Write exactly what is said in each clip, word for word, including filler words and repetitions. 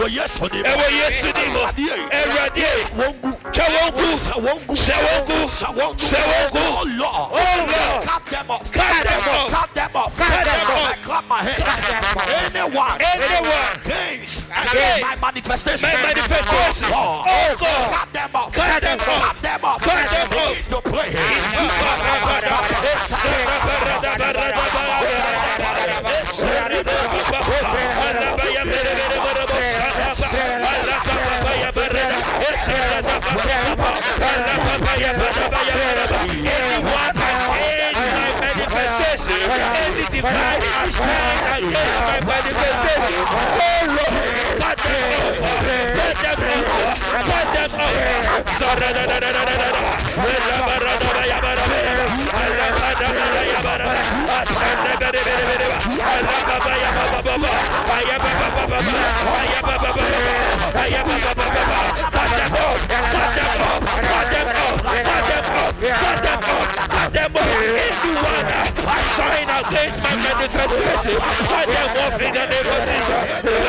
yes for them. Ewo Yesu di mo. Eradi. Wongu. Chawongu. Sawongu. Sawongu. Sawongu. Sawongu. Oh Lord. Oh Lord. Cut them off. Cut them off. Cut them off. Cut them off. I clap my hands. Anyone. Anyone. Against. Against. My manifestation. My manifestation. Oh God. Cut them off. Cut them off. Cut them off. Cut them off. To play. Any divine assignment against my manifestation, oh Lord, cut them off, cut them off, cut them off. Sign against my manifestation. Cut them off in the name of Jesus.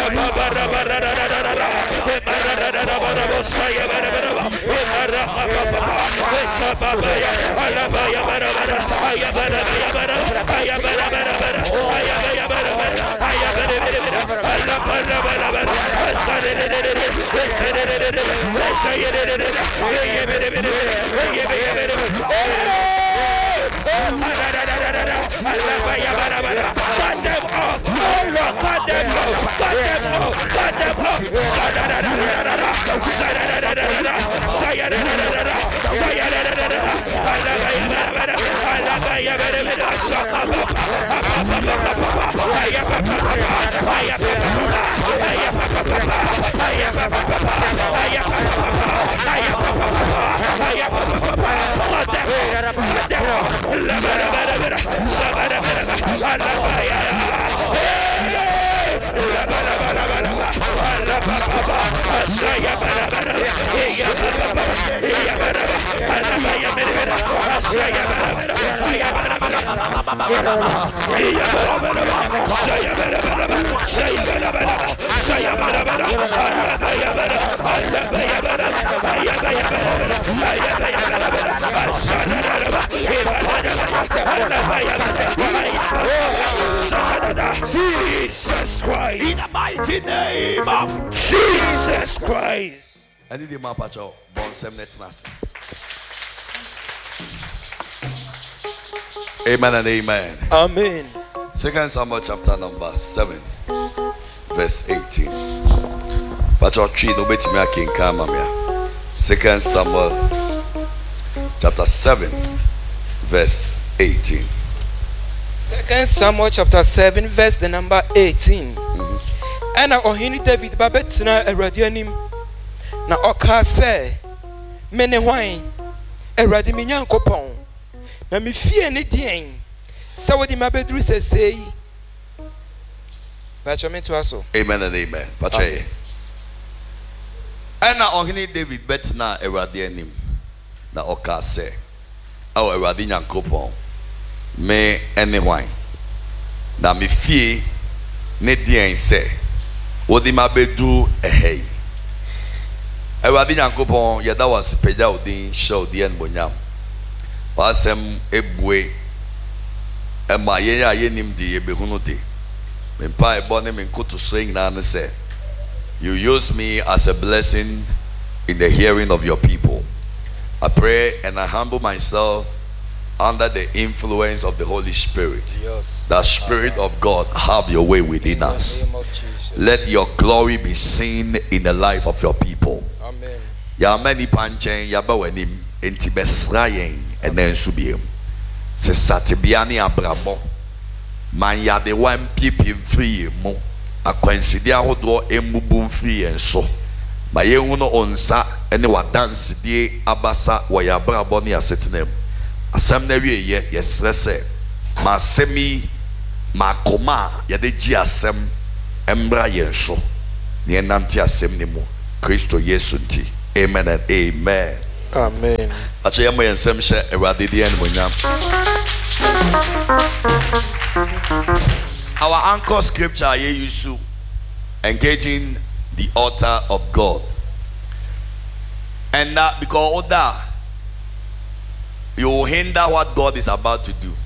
Cut them off! Oh Lord, cut them off! Cut them off! Cut them off! Jesus Christ. In the mighty name of Jesus Christ. I need the map at all. Born seven nets. Amen and amen. Amen. Second Samuel chapter number seven, verse eighteen. But your tree no bet me king kamamia. Second Samuel chapter seven, verse eighteen. Second Samuel chapter seven, verse the number eighteen. And Ohini David Babetsina Eradianim. Na oka se mene hwan Eradi mi Nyankopon. Na mi fie ne dien. Sa wodi mabedru sesei. Bacho me to aso. Amen and amen. Bacho. And na Ohini David Betsina Eradianim. Na oka se aw Eradi Nyankopon. Me ene hwan na me fie ne dien se wodi mabedu ehei Ewadi Nyankopon yeda was peda odin show di en bonyam wasem ebue ema ye ya ye nim di ebehunu de me pa ebo ne me nkoto swing na ne se you use me as a blessing in the hearing of your people. I pray and I humble myself under the influence of the Holy Spirit. Yes. The Spirit of God have your way within us. Let your glory be seen in the life of your people. Amen. Ya many panchen ya ba wanim enti besrayen enen subiem. Se satibiani abramo. Man ya de wan pipi free mo. Akwansidia hodo embubu free enso. Ma ye uno onsa ene wa dance die abasa wa ya brabo ne asetinem. Asam na wie ye yesrese ma semi ma koma ya de ji asem embra yenso ne nanti asem ne mu Kristo Yesu nti. Amen and amen. Amen. Acha yemo yensem hye Ewrade die en monyam. Our anchor scripture ye use engaging the altar of God. And that because of that, you will hinder what God is about to do.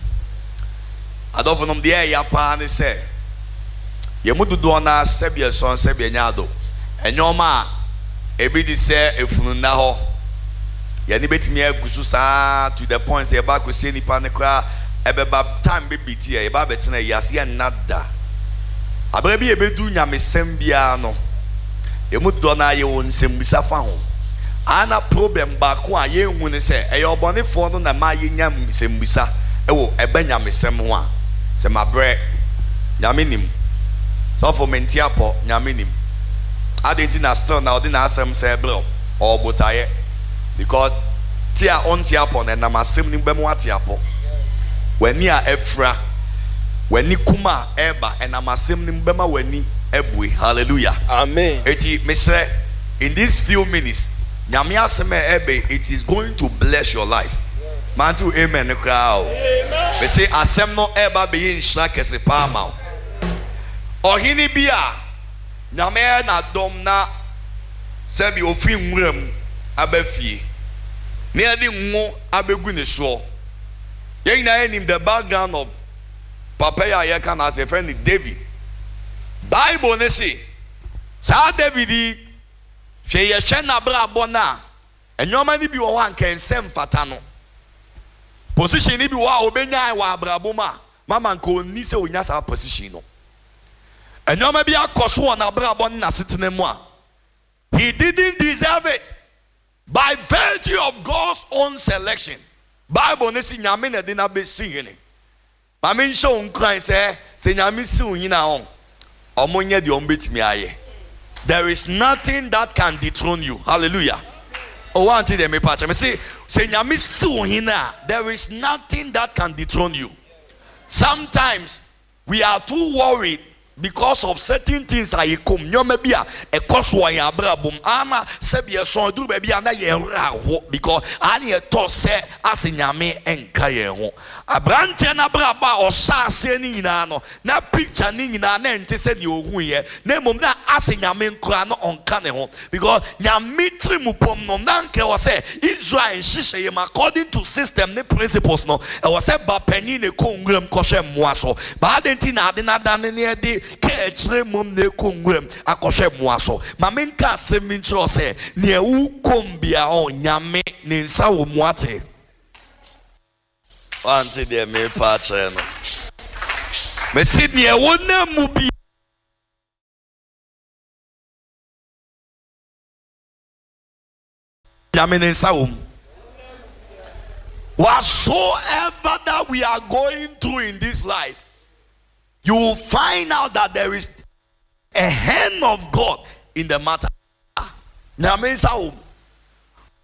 I don't know the air Yapan say. Yamudu Dona Sebia son Sebia Nyado. And your ma ebi say if Funaho Yanibet me Gususa to the point say about Kusini Panekra Ebeba time baby tea, Eba Betina Yasi and Nada. A baby ebedu Yamisembiano. Yamudu Dona ye won Sembisa found. Ana problem back one ye when say a your bonnet for no na my yam Sembisa. Ewo Ebenya Misemwa. Se my bread Yaminim. So for Mentiapo, Yaminim. I didn't know still now, didn't ask him say blow or botaye because Tia on Tiapon and I'm assuming Bemuatiapo. When near Efra, when Nikuma Eba and I'm assuming Bema when ni Ebwe. Hallelujah. Amen. Eti, me say in these few minutes, Nyamia Seme Ebe, it is going to bless your life. Man to amen the crowd. We say Asem no Eba be in Shlakese Palma. Or hini bia nyame na dom na sebi ofi nwuram abafie ne ade nwo abegu ne so yen na enim the background of papa ya ye kan as a friend David. Bible ne say sa David hwe ye hwe na bra bona enyoma ni bi wo wan kan sem fata no position ni bi wa obenya wa abraboma mama nko ni se onya sa position no. And you may be a coswan abrabon na sitting moi. He didn't deserve it by virtue of God's own selection. Bible nesi nyame na dina be singing. I mean show unkran say say nyame si unyina on. Omonye di ombetimi aye. There is nothing that can dethrone you. Hallelujah. Oh, one thing they may patch. I say say nyame si unyina. There is nothing that can dethrone you. Sometimes we are too worried because of certain things I come nyomebia e koswa ya brabum ama sebia son du baby ana ye rawo because ani e to se asenyame enka ye ho abrante na braba osase ni nyina no na picture ni nyina na ente se ni ohu ye na mom na asenyame nkura no onka ne ho because nyame trimupom no na nke wo se Israel hihye ye according to system ne principles no e wo se ba panyin ne kongram kohwe moa so ba denti na ade na dan ne de Kechre mum ne kongwem akoshe muaso mamenka semincho se ne wu kombia on nyame ne nsa wo muate wanti de me pache no me si ne wo na mu bi nyame ne nsa wo whatsoever that we are going through in this life, you will find out that there is a hand of God in the matter. Nyame nsa wo